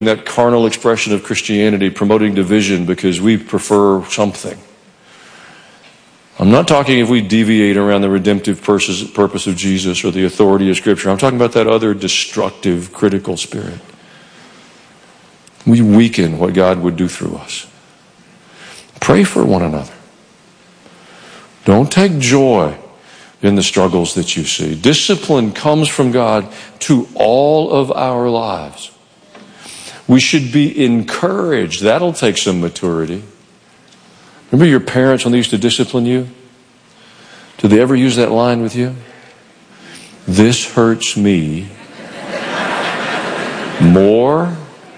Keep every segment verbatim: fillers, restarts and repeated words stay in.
that carnal expression of Christianity, promoting division because we prefer something. I'm not talking if we deviate around the redemptive purpose of Jesus or the authority of Scripture. I'm talking about that other destructive, critical spirit. We weaken what God would do through us. Pray for one another. Don't take joy in the struggles that you see. Discipline comes from God to all of our lives. We should be encouraged. That'll take some maturity. Remember your parents when they used to discipline you? Did they ever use that line with you? This hurts me more.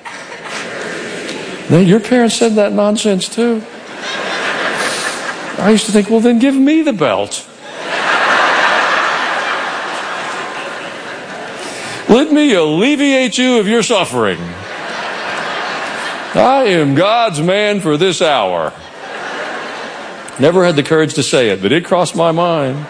Now, your parents said that nonsense too. I used to think, well, then give me the belt. Let me alleviate you of your suffering. I am God's man for this hour. Never had the courage to say it, but it crossed my mind.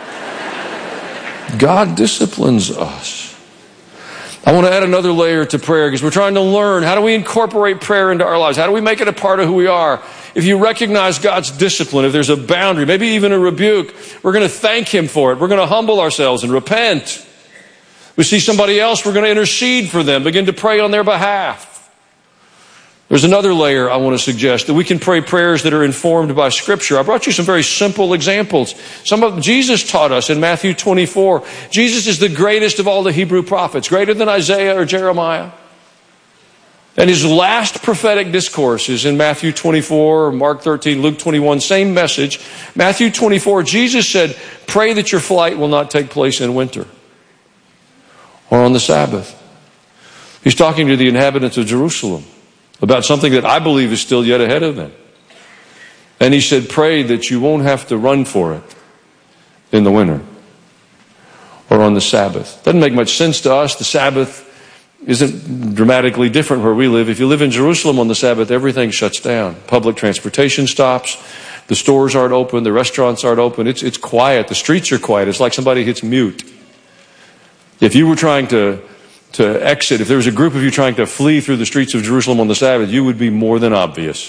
God disciplines us. I want to add another layer to prayer because we're trying to learn, how do we incorporate prayer into our lives? How do we make it a part of who we are? If you recognize God's discipline, if there's a boundary, maybe even a rebuke, we're going to thank Him for it. We're going to humble ourselves and repent. We see somebody else, we're going to intercede for them, begin to pray on their behalf. There's another layer I want to suggest, that we can pray prayers that are informed by Scripture. I brought you some very simple examples. Some of Jesus taught us in Matthew twenty-four. Jesus is the greatest of all the Hebrew prophets, greater than Isaiah or Jeremiah. And his last prophetic discourse is in Matthew twenty-four, Mark thirteen, Luke twenty-one, same message. Matthew twenty-four, Jesus said, pray that your flight will not take place in winter or on the Sabbath. He's talking to the inhabitants of Jerusalem about something that I believe is still yet ahead of them. And he said, pray that you won't have to run for it in the winter or on the Sabbath. Doesn't make much sense to us. The Sabbath isn't dramatically different where we live. If you live in Jerusalem on the Sabbath, everything shuts down. Public transportation stops. The stores aren't open. The restaurants aren't open. It's, it's quiet. The streets are quiet. It's like somebody hits mute. If you were trying to to exit, if there was a group of you trying to flee through the streets of Jerusalem on the Sabbath, you would be more than obvious.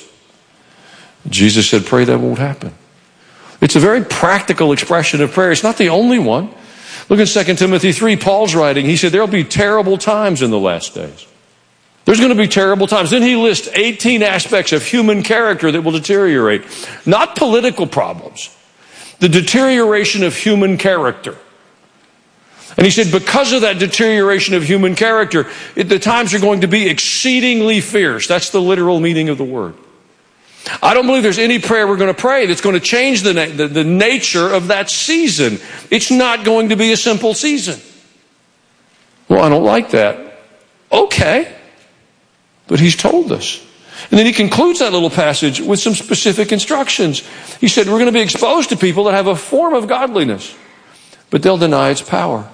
Jesus said, pray that won't happen. It's a very practical expression of prayer. It's not the only one. Look at Second Timothy three, Paul's writing. He said, there'll be terrible times in the last days. There's going to be terrible times. Then he lists eighteen aspects of human character that will deteriorate. Not political problems. The deterioration of human character. And he said, because of that deterioration of human character, it, the times are going to be exceedingly fierce. That's the literal meaning of the word. I don't believe there's any prayer we're going to pray that's going to change the, na- the, the nature of that season. It's not going to be a simple season. Well, I don't like that. Okay. But he's told us. And then he concludes that little passage with some specific instructions. He said, we're going to be exposed to people that have a form of godliness, but they'll deny its power.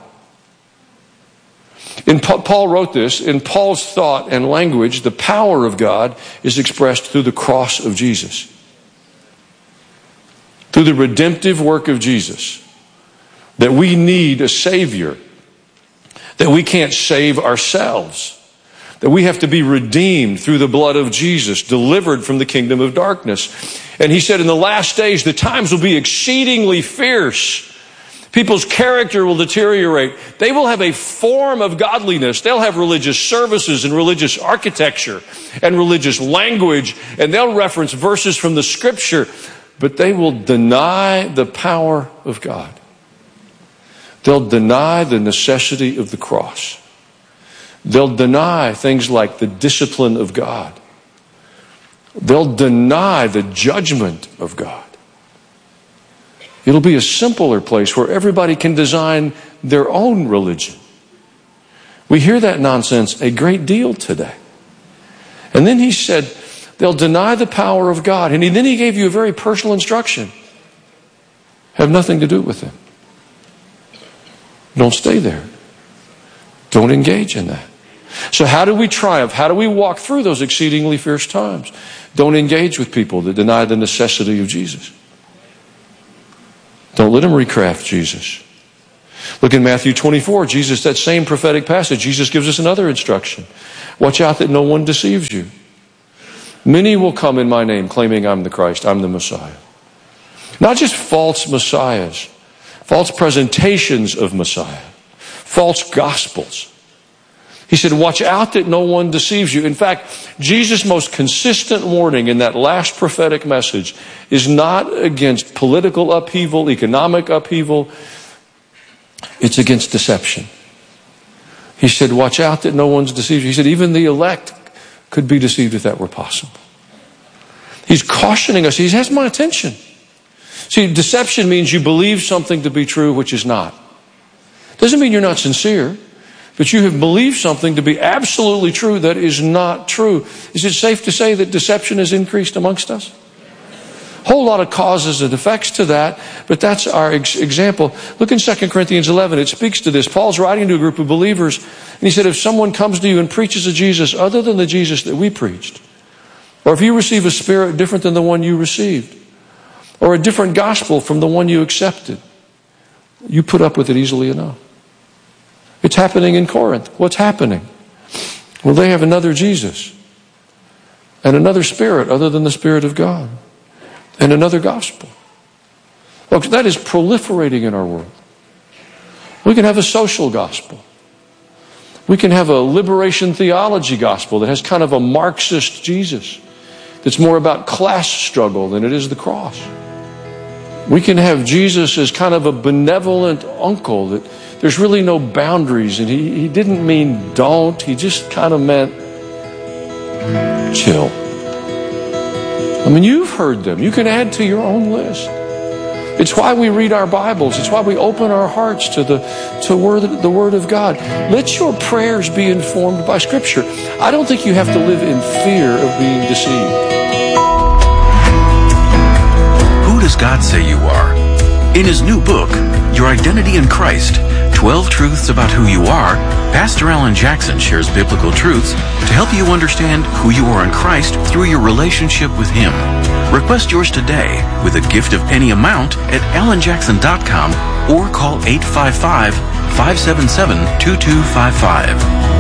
In Paul wrote this, in Paul's thought and language, the power of God is expressed through the cross of Jesus. Through the redemptive work of Jesus. That we need a Savior. That we can't save ourselves. That we have to be redeemed through the blood of Jesus, delivered from the kingdom of darkness. And he said in the last days, the times will be exceedingly fierce. People's character will deteriorate. They will have a form of godliness. They'll have religious services and religious architecture and religious language, and they'll reference verses from the Scripture, but they will deny the power of God. They'll deny the necessity of the cross. They'll deny things like the discipline of God. They'll deny the judgment of God. It'll be a simpler place where everybody can design their own religion. We hear that nonsense a great deal today. And then he said, they'll deny the power of God. And he, then he gave you a very personal instruction. Have nothing to do with them. Don't stay there. Don't engage in that. So how do we triumph? How do we walk through those exceedingly fierce times? Don't engage with people that deny the necessity of Jesus. Don't let them recraft Jesus. Look in Matthew twenty-four, Jesus, that same prophetic passage, Jesus gives us another instruction. Watch out that no one deceives you. Many will come in my name claiming I'm the Christ, I'm the Messiah. Not just false messiahs, false presentations of Messiah, false gospels. He said, watch out that no one deceives you. In fact, Jesus' most consistent warning in that last prophetic message is not against political upheaval, economic upheaval. It's against deception. He said, watch out that no one's deceived you. He said, even the elect could be deceived if that were possible. He's cautioning us. He has my attention. See, deception means you believe something to be true which is not. Doesn't mean you're not sincere. But you have believed something to be absolutely true that is not true. Is it safe to say that deception has increased amongst us? A whole lot of causes and effects to that, but that's our ex- example. Look in Second Corinthians eleven. It speaks to this. Paul's writing to a group of believers, and he said, if someone comes to you and preaches a Jesus other than the Jesus that we preached, or if you receive a spirit different than the one you received, or a different gospel from the one you accepted, you put up with it easily enough. It's happening in Corinth. What's happening? Well, they have another Jesus and another spirit other than the Spirit of God and another gospel. Folks, that is proliferating in our world. We can have a social gospel. We can have a liberation theology gospel that has kind of a Marxist Jesus that's more about class struggle than it is the cross. We can have Jesus as kind of a benevolent uncle that there's really no boundaries, and he, he didn't mean don't, he just kind of meant chill. I mean, you've heard them. You can add to your own list. It's why we read our Bibles. It's why we open our hearts to the to word, the Word of God. Let your prayers be informed by Scripture. I don't think you have to live in fear of being deceived. Who does God say you are? In his new book, Your Identity in Christ, twelve Truths About Who You Are, Pastor Alan Jackson shares biblical truths to help you understand who you are in Christ through your relationship with him. Request yours today with a gift of any amount at alan jackson dot com or call eight five five, five seven seven, two two five five.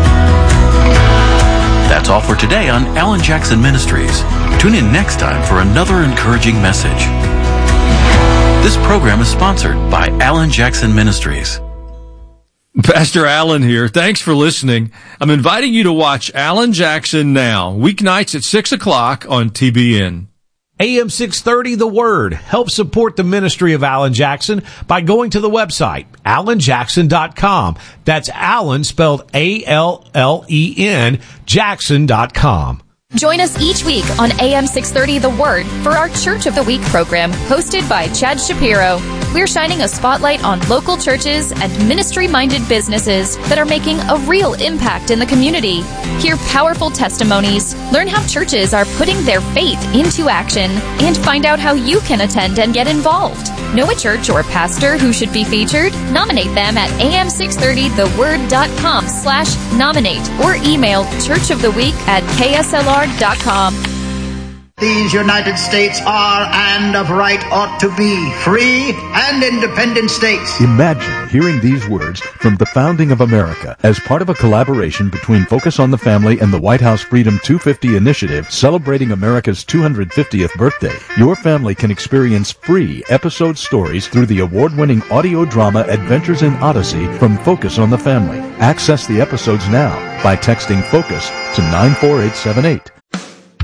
That's all for today on Alan Jackson Ministries. Tune in next time for another encouraging message. This program is sponsored by Alan Jackson Ministries. Pastor Alan here. Thanks for listening. I'm inviting you to watch Alan Jackson Now, weeknights at six o'clock on T B N. A M six thirty The Word. Help support the ministry of Alan Jackson by going to the website, alan jackson dot com. That's Alan spelled A L L E N, jackson dot com. Join us each week on A M six thirty The Word for our Church of the Week program hosted by Chad Shapiro. We're shining a spotlight on local churches and ministry-minded businesses that are making a real impact in the community. Hear powerful testimonies, learn how churches are putting their faith into action, and find out how you can attend and get involved. Know a church or pastor who should be featured? Nominate them at A M six thirty the word dot com slash nominate or email churchoftheweek at K S L R dot com. These United States are, and of right ought to be, free and independent states. Imagine hearing these words from the founding of America as part of a collaboration between Focus on the Family and the White House Freedom two fifty initiative celebrating America's two hundred fiftieth birthday. Your family can experience free episode stories through the award-winning audio drama Adventures in Odyssey from Focus on the Family. Access the episodes now by texting FOCUS to nine four eight seven eight.